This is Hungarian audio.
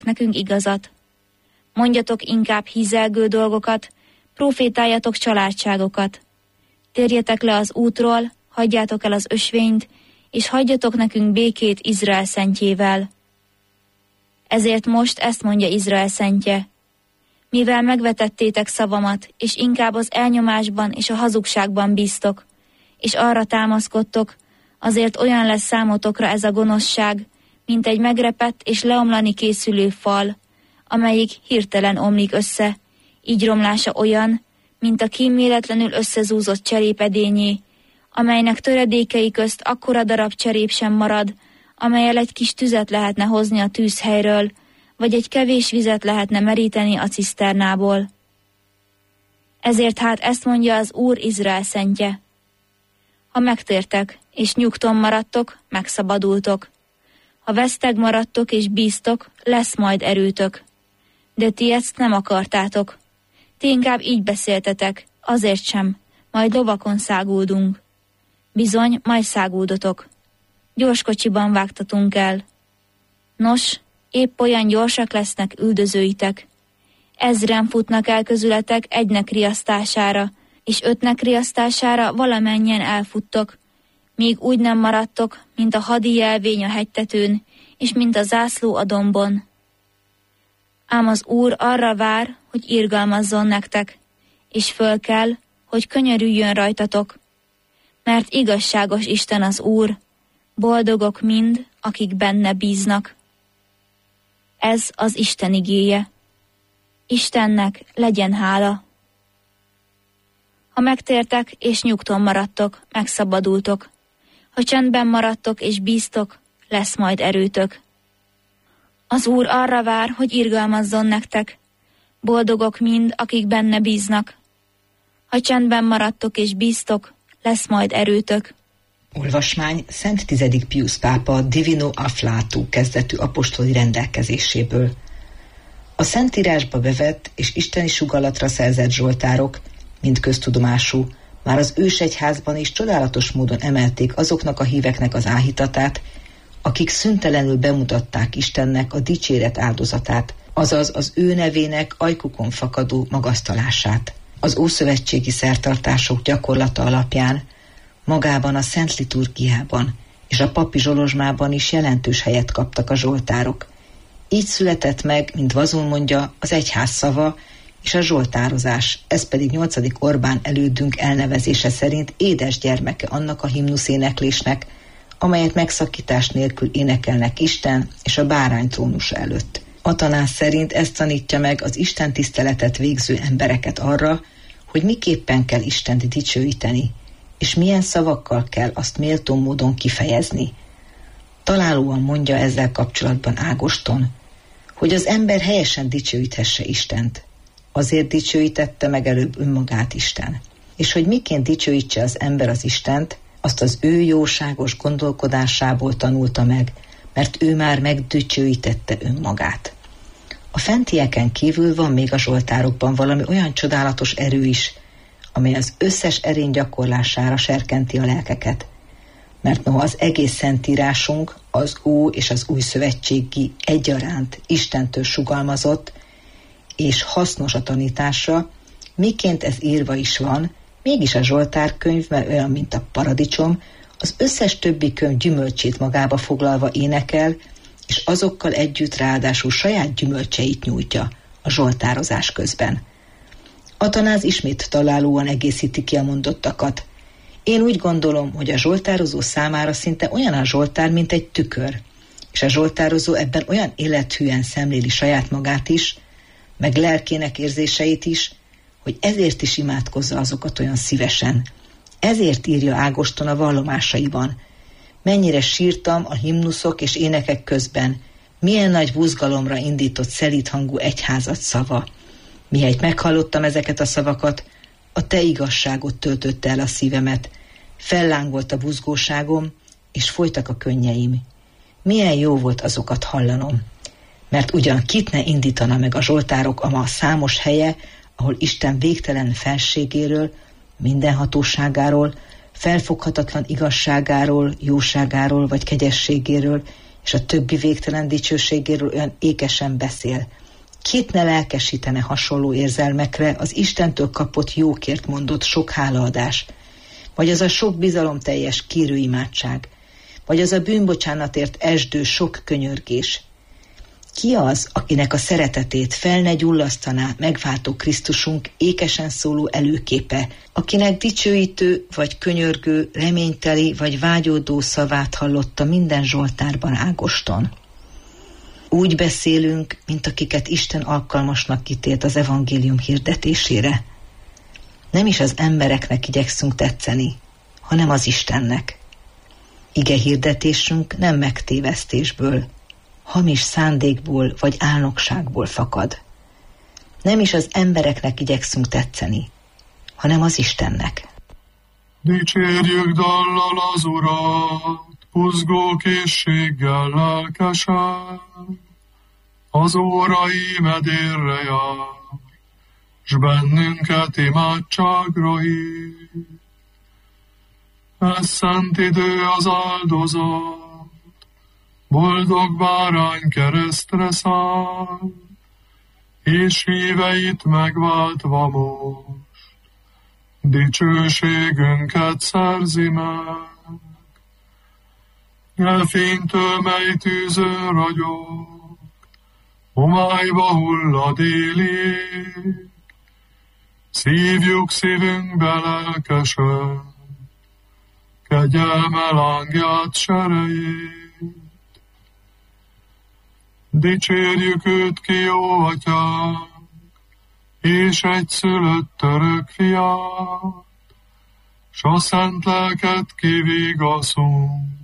nekünk igazat. Mondjatok inkább hízelgő dolgokat, profétáljatok családságokat. Térjetek le az útról, hagyjátok el az ösvényt, és hagyjatok nekünk békét Izrael szentjével. Ezért most ezt mondja Izrael szentje: mivel megvetettétek szavamat, és inkább az elnyomásban és a hazugságban bíztok, és arra támaszkodtok, azért olyan lesz számotokra ez a gonoszság, mint egy megrepett és leomlani készülő fal, amelyik hirtelen omlik össze, így romlása olyan, mint a kíméletlenül összezúzott cserépedényé, amelynek töredékei közt akkora darab cserép sem marad, amellyel egy kis tüzet lehetne hozni a tűzhelyről, vagy egy kevés vizet lehetne meríteni a ciszternából. Ezért hát ezt mondja az Úr Izrael szentje: ha megtértek, és nyugton maradtok, megszabadultok. Ha veszteg maradtok és bíztok, lesz majd erőtök. De ti ezt nem akartátok. Ti inkább így beszéltetek, azért sem, majd lovakon száguldunk. Bizony, majd száguldotok. Gyorskocsiban vágtatunk el. Nos, épp olyan gyorsak lesznek üldözőitek. 1000 futnak el közületek egynek riasztására, és 5 riasztására valamennyien elfuttok, míg úgy nem maradtok, mint a hadi jelvény a hegytetőn, és mint a zászló a dombon. Ám az Úr arra vár, hogy irgalmazzon nektek, és föl kell, hogy könyörüljön rajtatok, mert igazságos Isten az Úr, boldogok mind, akik benne bíznak. Ez az Isten igéje. Istennek legyen hála. Ha megtértek és nyugton maradtok, megszabadultok. Ha csendben maradtok és bíztok, lesz majd erőtök. Az Úr arra vár, hogy irgalmazzon nektek. Boldogok mind, akik benne bíznak. Ha csendben maradtok és bíztok, lesz majd erőtök. Olvasmány Szent 10. Piusz pápa Divino Afflatus kezdetű apostoli rendelkezéséből. A Szentírásba bevett és isteni sugallatra szerzett zsoltárok, mind köztudomású, már az ősegyházban is csodálatos módon emelték azoknak a híveknek az áhítatát, akik szüntelenül bemutatták Istennek a dicséret áldozatát, azaz az ő nevének ajkukon fakadó magasztalását. Az ószövetségi szertartások gyakorlata alapján magában a Szent Liturgiában és a papi zsolozsmában is jelentős helyet kaptak a zsoltárok. Így született meg, mint Vazon mondja, az egyház szava és a zsoltározás, ez pedig 8. Orbán elődünk elnevezése szerint édes gyermeke annak a himnuszéneklésnek, amelyet megszakítás nélkül énekelnek Isten és a bárány trónusa előtt. Atanász szerint ezt tanítja meg az Isten tiszteletet végző embereket arra, hogy miképpen kell Istent dicsőíteni, és milyen szavakkal kell azt méltó módon kifejezni. Találóan mondja ezzel kapcsolatban Ágoston, hogy az ember helyesen dicsőíthesse Istent. Azért dicsőítette meg előbb önmagát Isten. És hogy miként dicsőítse az ember az Istent, azt az ő jóságos gondolkodásából tanulta meg, mert ő már megdicsőítette önmagát. A fentieken kívül van még a zsoltárokban valami olyan csodálatos erő is, amely az összes erény gyakorlására serkenti a lelkeket. Mert noha az egész szentírásunk, az Ó és az Új Szövetségi egyaránt Istentől sugalmazott, és hasznos a tanításra, miként ez írva is van, mégis a Zsoltárkönyv, mert olyan, mint a paradicsom, az összes többi könyv gyümölcsét magába foglalva énekel, és azokkal együtt ráadásul saját gyümölcseit nyújtja a zsoltározás közben. Atanáz ismét találóan egészíti ki a mondottakat. Én úgy gondolom, hogy a zsoltározó számára szinte olyan a zsoltár, mint egy tükör, és a zsoltározó ebben olyan élethűen szemléli saját magát is, meg lelkének érzéseit is, hogy ezért is imádkozza azokat olyan szívesen. Ezért írja Ágoston a vallomásaiban. Mennyire sírtam a himnuszok és énekek közben, milyen nagy buzgalomra indított szelíd hangú egyházat szava. Mihelyt meghallottam ezeket a szavakat, a te igazságot töltötte el a szívemet, fellángolt a buzgóságom, és folytak a könnyeim. Milyen jó volt azokat hallanom. Mert ugyan kit ne indítana meg a zsoltárok a számos helye, ahol Isten végtelen felségéről, mindenhatóságáról, felfoghatatlan igazságáról, jóságáról vagy kegyességéről, és a többi végtelen dicsőségéről olyan ékesen beszél. Kit ne lelkesítene hasonló érzelmekre az Istentől kapott jókért mondott sok hálaadás, vagy az a sok bizalomteljes kérőimádság, vagy az a bűnbocsánatért esdő sok könyörgés. Ki az, akinek a szeretetét fel ne gyullasztaná megváltó Krisztusunk ékesen szóló előképe, akinek dicsőítő vagy könyörgő, reményteli vagy vágyódó szavát hallotta minden zsoltárban Ágoston? Úgy beszélünk, mint akiket Isten alkalmasnak ítélt az evangélium hirdetésére. Nem is az embereknek igyekszünk tetszeni, hanem az Istennek. Ige hirdetésünk nem megtévesztésből, hamis szándékból vagy álnokságból fakad. Nem is az embereknek igyekszünk tetszeni, hanem az Istennek. Dicsérjük dallal az Urat, buzgó készséggel lelkesen, az órai medérre jár, s bennünket imádságra hív. Ez szent idő az áldozat, boldog bárány keresztre száll, és híveit megváltva most, dicsőségünket szerzi meg. Elfénytől, mely tűzön ragyog, homályba hull a déli ég, szívjuk szívünkbe lelkesen, kegyelme lángját serejét. Dicsérjük őt ki, jó atyánk, és egyszülött örök fiát, s a szent lelket kivigaszunk,